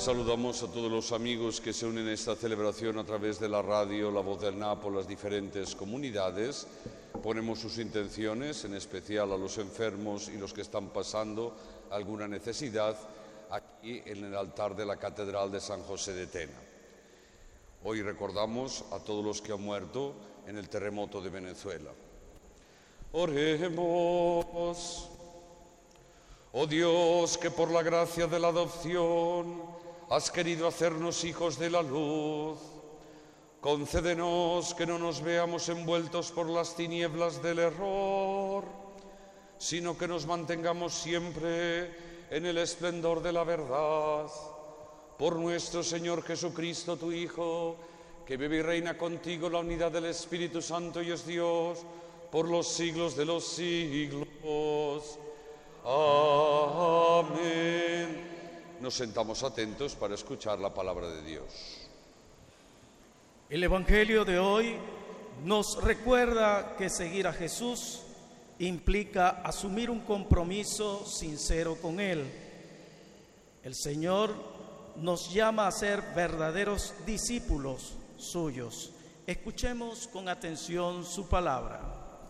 Saludamos a todos los amigos que se unen a esta celebración a través de la radio, la Voz del Napo, las diferentes comunidades. Ponemos sus intenciones, en especial a los enfermos y los que están pasando alguna necesidad, aquí en el altar de la Catedral de San José de Tena. Hoy recordamos a todos los que han muerto en el terremoto de Venezuela. Oremos. Oh Dios, que por la gracia de la adopción has querido hacernos hijos de la luz, concédenos que no nos veamos envueltos por las tinieblas del error, sino que nos mantengamos siempre en el esplendor de la verdad. Por nuestro Señor Jesucristo, tu Hijo, que vive y reina contigo en la unidad del Espíritu Santo y es Dios, por los siglos de los siglos. Amén. Nos sentamos atentos para escuchar la palabra de Dios. El Evangelio de hoy nos recuerda que seguir a Jesús implica asumir un compromiso sincero con Él. El Señor nos llama a ser verdaderos discípulos suyos. Escuchemos con atención su palabra.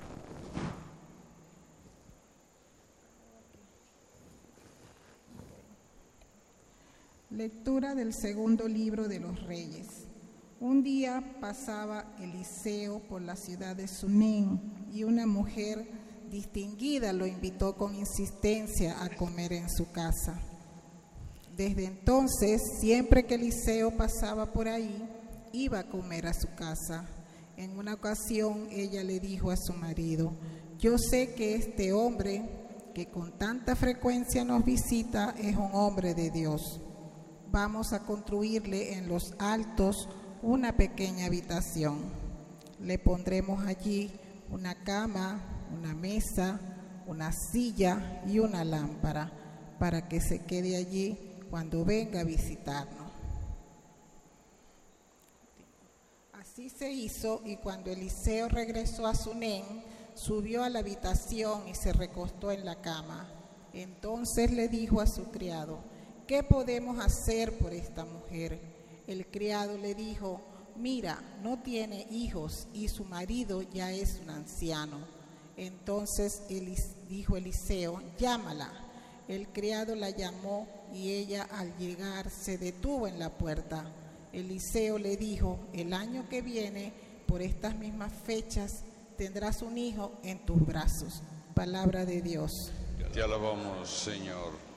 Lectura del segundo libro de los Reyes. Un día pasaba Eliseo por la ciudad de Sunén y una mujer distinguida lo invitó con insistencia a comer en su casa. Desde entonces, siempre que Eliseo pasaba por ahí, iba a comer a su casa. En una ocasión, ella le dijo a su marido: yo sé que este hombre que con tanta frecuencia nos visita es un hombre de Dios. Vamos a construirle en los altos una pequeña habitación. Le pondremos allí una cama, una mesa, una silla y una lámpara para que se quede allí cuando venga a visitarnos. Así se hizo, y cuando Eliseo regresó a Sunén, subió a la habitación y se recostó en la cama. Entonces le dijo a su criado: ¿qué podemos hacer por esta mujer? El criado le dijo: mira, no tiene hijos y su marido ya es un anciano. Entonces dijo Eliseo: llámala. El criado la llamó y ella, al llegar, se detuvo en la puerta. Eliseo le dijo: el año que viene, por estas mismas fechas, tendrás un hijo en tus brazos. Palabra de Dios. Te alabamos, Señor.